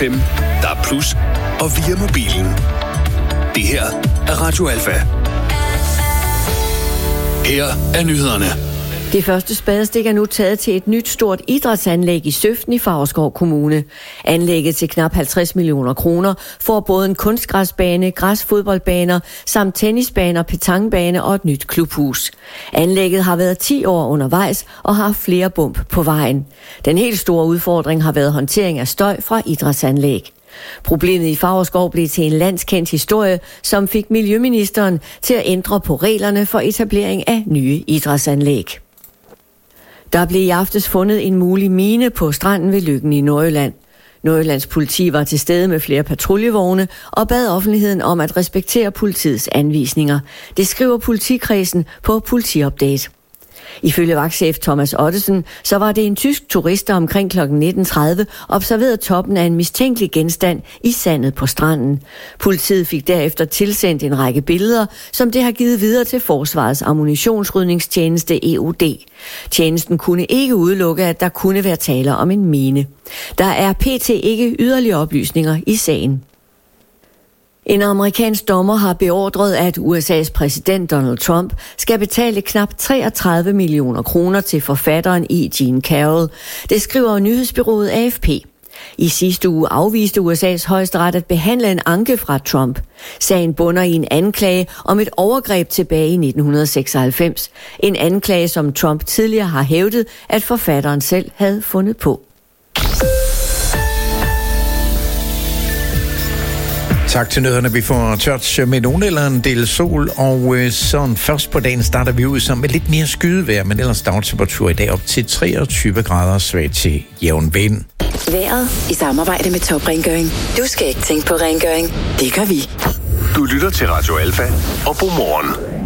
FM, DAB+, og via mobilen. Det her er Radio Alfa. Her er nyhederne. Det første spadestik er nu taget til et nyt stort idrætsanlæg i Søften i Favrskov Kommune. Anlægget til knap 50 millioner kroner får både en kunstgræsbane, græsfodboldbaner samt tennisbaner, petanquebane og et nyt klubhus. Anlægget har været 10 år undervejs og har flere bump på vejen. Den helt store udfordring har været håndtering af støj fra idrætsanlæg. Problemet i Favrskov blev til en landskendt historie, som fik miljøministeren til at ændre på reglerne for etablering af nye idrætsanlæg. Der blev i aftes fundet en mulig mine på stranden ved Løkken i Nordjylland. Nordjyllands politi var til stede med flere patruljevogne og bad offentligheden om at respektere politiets anvisninger. Det skriver politikredsen på Politiupdate. Ifølge vagtchef Thomas Ottesen, så var det en tysk turist, der omkring kl. 19.30 observerede toppen af en mistænkelig genstand i sandet på stranden. Politiet fik derefter tilsendt en række billeder, som det har givet videre til Forsvarets ammunitionsrydningstjeneste EOD. Tjenesten kunne ikke udelukke, at der kunne være tale om en mine. Der er pt. Ikke yderligere oplysninger i sagen. En amerikansk dommer har beordret, at USA's præsident Donald Trump skal betale knap 33 millioner kroner til forfatteren E. Jean Carroll. Det skriver nyhedsbureauet AFP. I sidste uge afviste USA's højesteret at behandle en anke fra Trump. Sagen bunder i en anklage om et overgreb tilbage i 1996. En anklage, som Trump tidligere har hævdet, at forfatteren selv havde fundet på. Tak til nødderne. Vi får touch med nogen eller en del sol, og sådan først på dagen starter vi ud som med lidt mere skydevejr, men ellers dagtemperatur i dag op til 23 grader, svagt til jævn vind. Vejret i samarbejde med Top Rengøring. Du skal ikke tænke på rengøring. Det gør vi. Du lytter til Radio Alfa, og godmorgen.